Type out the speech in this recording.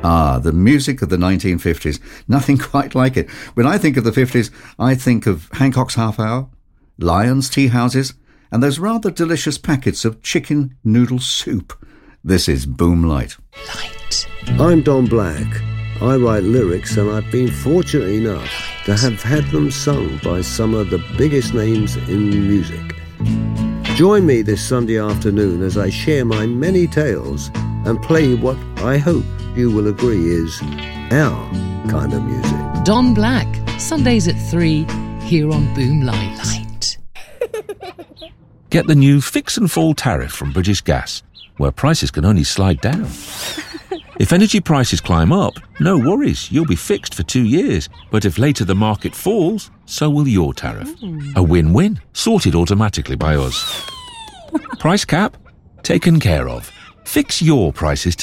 Ah, the music of the 1950s. Nothing quite like it. When I think of the 50s, I think of Hancock's Half Hour, Lyons tea houses, and those rather delicious packets of chicken noodle soup. This is Boom Light. Light. I'm Don Black. I write lyrics, and I've been fortunate enough to have had them sung by some of the biggest names in music. Join me this Sunday afternoon as I share my many tales and play what I hope you will agree is our kind of music. Don Black, Sundays at 3, here on Boom Light. Get the new Fix and Fall tariff from British Gas, where prices can only slide down. If energy prices climb up, no worries, you'll be fixed for 2 years. But if later the market falls, so will your tariff. A win-win, sorted automatically by us. Price cap? Taken care of. Fix your prices